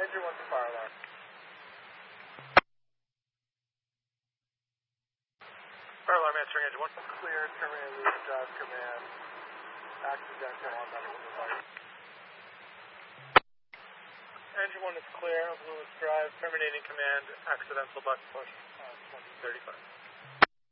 Engine 1 to fire alarm. Fire alarm answering Engine 1. Clear, terminating Lewis Drive command. Accidental on medical device. Engine 1 is clear of Lewis Drive, terminating command, accidental button push, 2035.